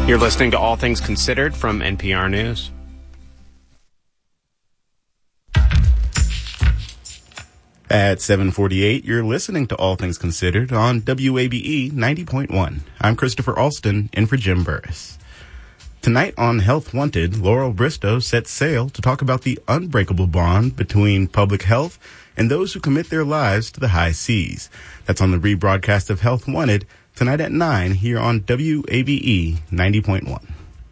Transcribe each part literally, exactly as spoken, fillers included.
You're listening to All Things Considered from N P R News. At seven forty-eight, you're listening to All Things Considered on W A B E ninety point one. I'm Christopher Alston, in for Jim Burris. Tonight on Health Wanted, Laurel Bristow sets sail to talk about the unbreakable bond between public health and those who commit their lives to the high seas. That's on the rebroadcast of Health Wanted tonight at nine here on W A B E ninety point one.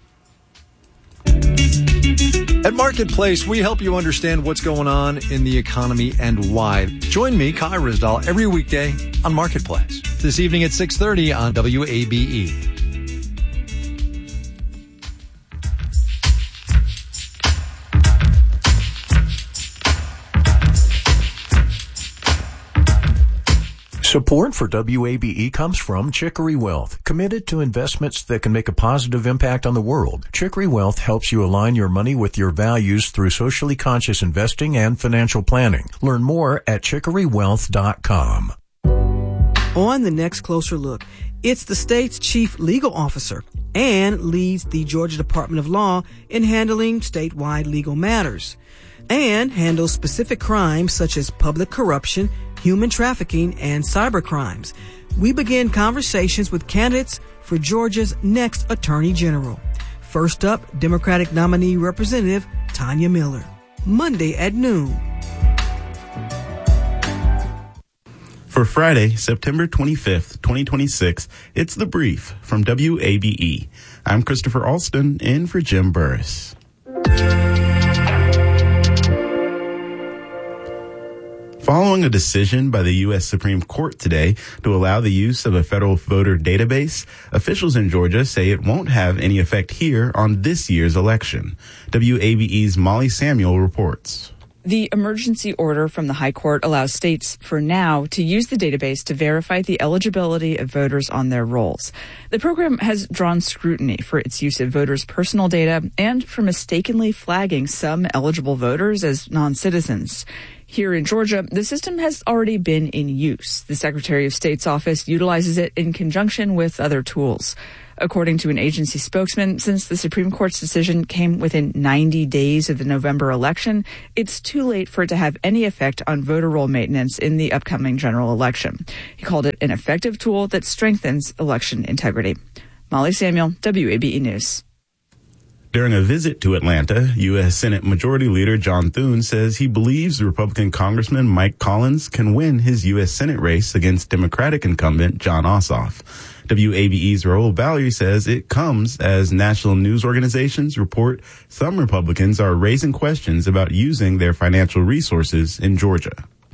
At Marketplace, we help you understand what's going on in the economy and why. Join me, Kai Rizdal, every weekday on Marketplace. This evening at six thirty on W A B E. Support for W A B E comes from Chicory Wealth, committed to investments that can make a positive impact on the world. Chicory Wealth helps you align your money with your values through socially conscious investing and financial planning. Learn more at chicory wealth dot com. On the next Closer Look, it's the state's chief legal officer and leads the Georgia Department of Law in handling statewide legal matters, and handles specific crimes such as public corruption, human trafficking, and cyber crimes. We begin conversations with candidates for Georgia's next Attorney General. First up, Democratic nominee Representative Tanya Miller. Monday at noon. For Friday, September twenty-fifth, twenty twenty-six, it's The Brief from W A B E. I'm Christopher Alston, in for Jim Burris. Following a decision by the U S Supreme Court today to allow the use of a federal voter database, officials in Georgia say it won't have any effect here on this year's election. W A B E's Molly Samuel reports. The emergency order from the High Court allows states, for now, to use the database to verify the eligibility of voters on their rolls. The program has drawn scrutiny for its use of voters' personal data and for mistakenly flagging some eligible voters as non-citizens. Here in Georgia, the system has already been in use. The Secretary of State's office utilizes it in conjunction with other tools. According to an agency spokesman, since the Supreme Court's decision came within ninety days of the November election, it's too late for it to have any effect on voter roll maintenance in the upcoming general election. He called it an effective tool that strengthens election integrity. Molly Samuel, W A B E News. During a visit to Atlanta, U S Senate Majority Leader John Thune says he believes Republican Congressman Mike Collins can win his U S Senate race against Democratic incumbent Jon Ossoff. W A B E's Raul Valerie says it comes as national news organizations report some Republicans are raising questions about using their financial resources in Georgia.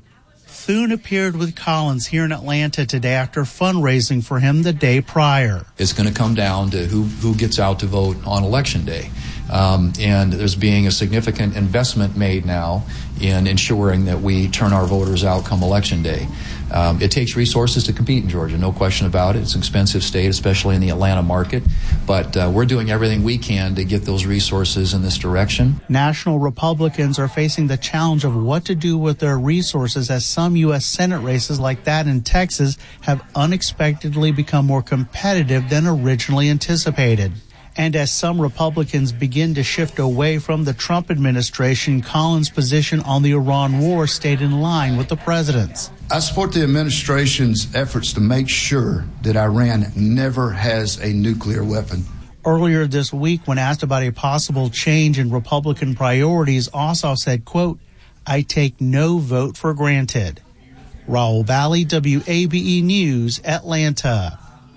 Thune appeared with Collins here in Atlanta today after fundraising for him the day prior. It's going to come down to who, who gets out to vote on Election Day. Um, and there's being a significant investment made now in ensuring that we turn our voters out come Election Day. Um, it takes resources to compete in Georgia, no question about it. It's an expensive state, especially in the Atlanta market. But uh, we're doing everything we can to get those resources in this direction. National Republicans are facing the challenge of what to do with their resources as some U S Senate races like that in Texas have unexpectedly become more competitive than originally anticipated. And as some Republicans begin to shift away from the Trump administration, Collins' position on the Iran war stayed in line with the president's. I support the administration's efforts to make sure that Iran never has a nuclear weapon. Earlier this week, when asked about a possible change in Republican priorities, Ossoff said, quote, "I take no vote for granted." Raul Valley, W A B E News, Atlanta.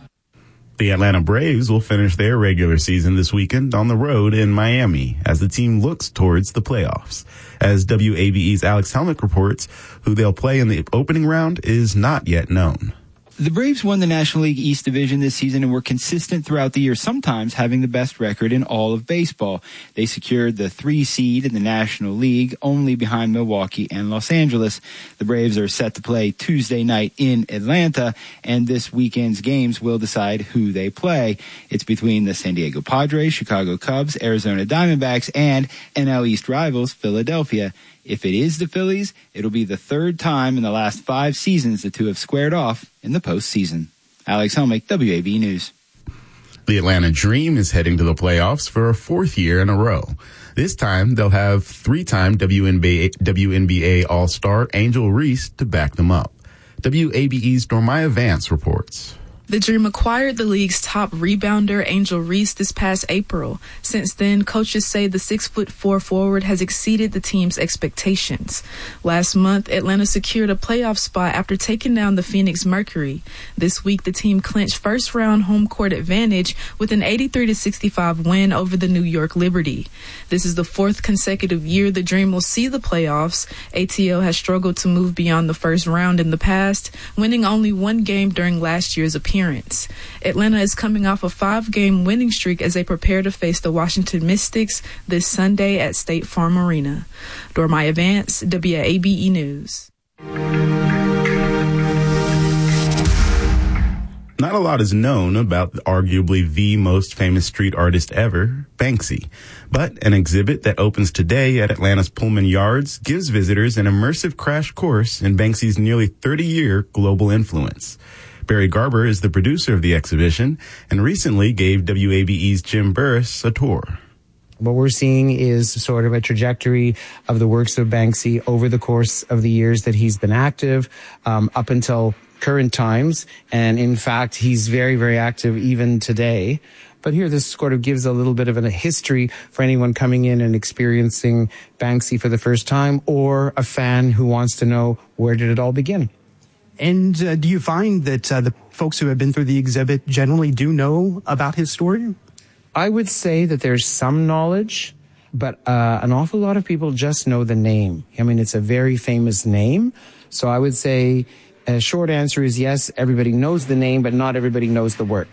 The Atlanta Braves will finish their regular season this weekend on the road in Miami as the team looks towards the playoffs. As W A B E's Alex Helmick reports, who they'll play in the opening round is not yet known. The Braves won the National League East Division this season and were consistent throughout the year, sometimes having the best record in all of baseball. They secured the three seed in the National League, only behind Milwaukee and Los Angeles. The Braves are set to play Tuesday night in Atlanta, and this weekend's games will decide who they play. It's between the San Diego Padres, Chicago Cubs, Arizona Diamondbacks, and N L East rivals Philadelphia. If it is the Phillies, it'll be the third time in the last five seasons the two have squared off in the postseason. Alex Helmick, W A B News. The Atlanta Dream is heading to the playoffs for a fourth year in a row. This time, they'll have three-time W N B A, W N B A All-Star Angel Reese to back them up. W A B E's Dormaya Vance reports. The Dream acquired the league's top rebounder, Angel Reese, this past April. Since then, coaches say the six foot four forward has exceeded the team's expectations. Last month, Atlanta secured a playoff spot after taking down the Phoenix Mercury. This week, the team clinched first-round home court advantage with an eighty-three to sixty-five win over the New York Liberty. This is the fourth consecutive year the Dream will see the playoffs. A T L has struggled to move beyond the first round in the past, winning only one game during last year's appearance. Atlanta is coming off a five-game winning streak as they prepare to face the Washington Mystics this Sunday at State Farm Arena. Dormaya Vance, W A B E News. Not a lot is known about arguably the most famous street artist ever, Banksy. But an exhibit that opens today at Atlanta's Pullman Yards gives visitors an immersive crash course in Banksy's nearly thirty-year global influence. Barry Garber is the producer of the exhibition and recently gave W A B E's Jim Burris a tour. What we're seeing is sort of a trajectory of the works of Banksy over the course of the years that he's been active, um, up until current times. And in fact, he's very, very active even today. But here, this sort of gives a little bit of a history for anyone coming in and experiencing Banksy for the first time, or a fan who wants to know, where did it all begin? And uh, do you find that uh, the folks who have been through the exhibit generally do know about his story? I would say that there's some knowledge, but uh, an awful lot of people just know the name. I mean, it's a very famous name. So I would say a short answer is yes, everybody knows the name, but not everybody knows the work.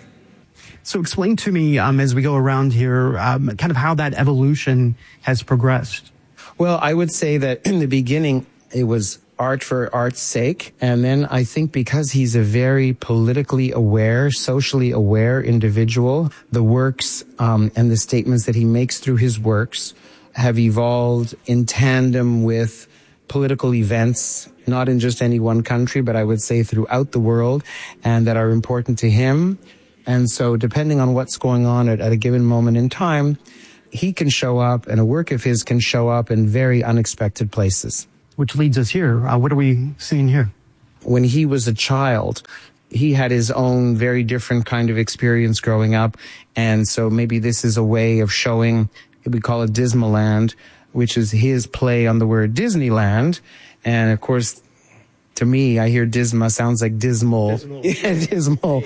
So explain to me, um, as we go around here, um, kind of how that evolution has progressed. Well, I would say that in the beginning, it was art for art's sake. And then I think because he's a very politically aware, socially aware individual, the works um, and the statements that he makes through his works have evolved in tandem with political events, not in just any one country, but I would say throughout the world, and that are important to him. And so depending on what's going on at, at a given moment in time, he can show up, and a work of his can show up in very unexpected places. Which leads us here. Uh, what are we seeing here? When he was a child, he had his own very different kind of experience growing up. And so maybe this is a way of showing, we call it Dismaland, which is his play on the word Disneyland. And of course, to me, I hear Disma sounds like dismal. Dismal. Yeah, dismal.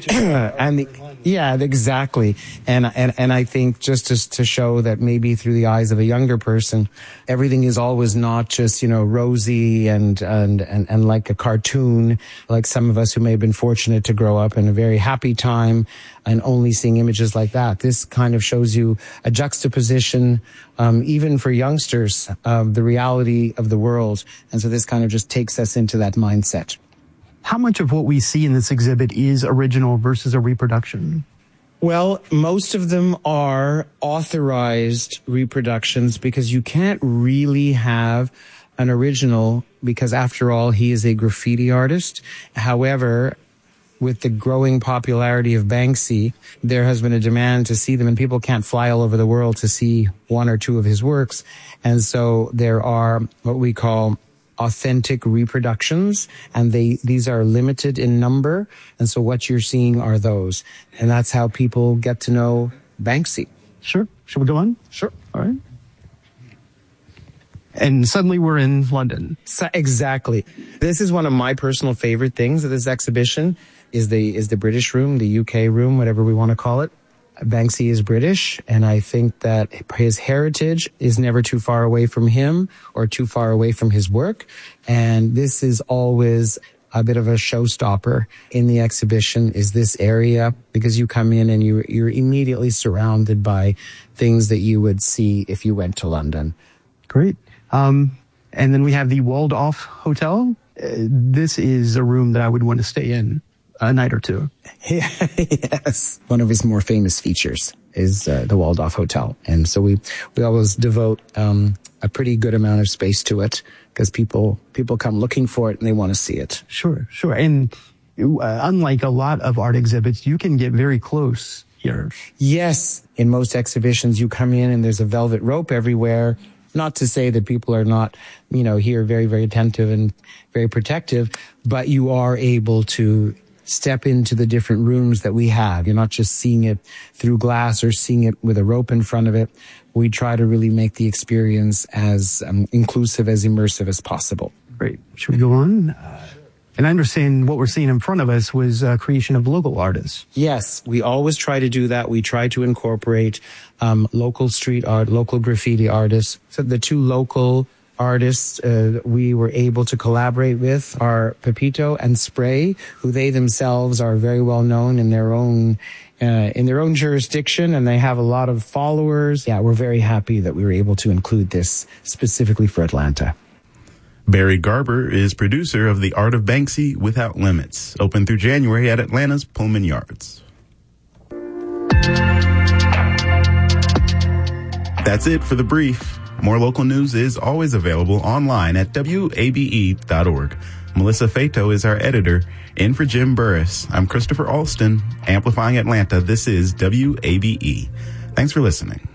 and the, yeah, exactly. And, and, and I think just to, to show that maybe through the eyes of a younger person, everything is always not just, you know, rosy and, and, and, and like a cartoon, like some of us who may have been fortunate to grow up in a very happy time and only seeing images like that. This kind of shows you a juxtaposition, um, even for youngsters, of the reality of the world. And so this kind of just takes us into that mindset. How much of what we see in this exhibit is original versus a reproduction? Well, most of them are authorized reproductions because you can't really have an original because, after all, he is a graffiti artist. However, with the growing popularity of Banksy, there has been a demand to see them, and people can't fly all over the world to see one or two of his works. And so there are what we call authentic reproductions, and they these are limited in number. And so what you're seeing are those. And that's how people get to know Banksy. Sure. Should we go on? Sure. All right. And suddenly we're in London. So, exactly. This is one of my personal favorite things of this exhibition is the is the British room, the U K room, whatever we want to call it. Banksy is British, and I think that his heritage is never too far away from him or too far away from his work. And this is always a bit of a showstopper in the exhibition, is this area, because you come in and you, you're immediately surrounded by things that you would see if you went to London. Great. Um, and then we have the Waldorf Hotel. Uh, this is a room that I would want to stay in a night or two. Yes. One of his more famous features is uh, the Waldorf Hotel. And so we, we always devote um, a pretty good amount of space to it because people people come looking for it and they want to see it. Sure, sure. And uh, unlike a lot of art exhibits, you can get very close here. Yes. In most exhibitions, you come in and there's a velvet rope everywhere. Not to say that people are not, you know, here very, very attentive and very protective, but you are able to step into the different rooms that we have. You're not just seeing it through glass or seeing it with a rope in front of it. We try to really make the experience as um, inclusive, as immersive as possible. Great. Should we go on? Uh, and I understand what we're seeing in front of us was a creation of local artists. Yes, we always try to do that. We try to incorporate um, local street art, local graffiti artists. So the two local artists uh, we were able to collaborate with are Pepito and Spray, who they themselves are very well known in their own uh, in their own jurisdiction, and they have a lot of followers. Yeah, we're very happy that we were able to include this specifically for Atlanta. Barry Garber is producer of The Art of Banksy Without Limits, open through January at Atlanta's Pullman Yards. That's it for the brief. More local news is always available online at W A B E dot org. Melissa Fato is our editor. In for Jim Burris, I'm Christopher Alston, amplifying Atlanta. This is W A B E. Thanks for listening.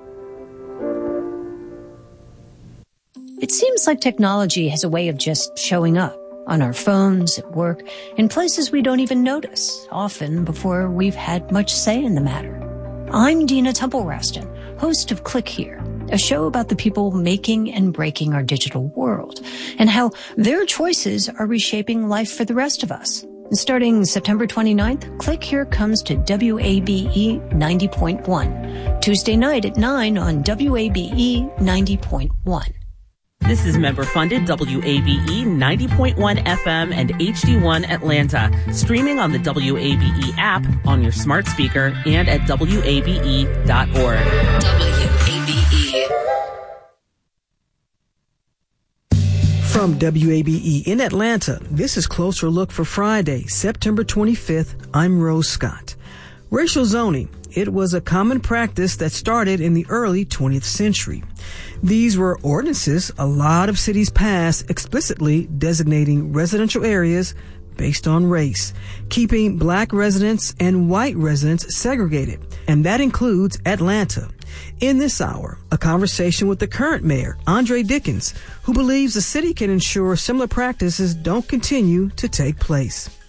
It seems like technology has a way of just showing up on our phones, at work, in places we don't even notice, often before we've had much say in the matter. I'm Dina Temple-Raston, host of Click Here, a show about the people making and breaking our digital world, and how their choices are reshaping life for the rest of us. Starting September twenty-ninth, Click Here comes to W A B E ninety point one, Tuesday night at nine on W A B E ninety point one. This is member-funded W A B E ninety point one F M and H D one Atlanta, streaming on the W A B E app, on your smart speaker, and at W A B E dot org. W A B E. From W A B E in Atlanta, this is Closer Look for Friday, September twenty-fifth. I'm Rose Scott. Racial zoning. It was a common practice that started in the early twentieth century. These were ordinances a lot of cities passed explicitly designating residential areas based on race, keeping black residents and white residents segregated, and that includes Atlanta. In this hour, a conversation with the current mayor, Andre Dickens, who believes the city can ensure similar practices don't continue to take place.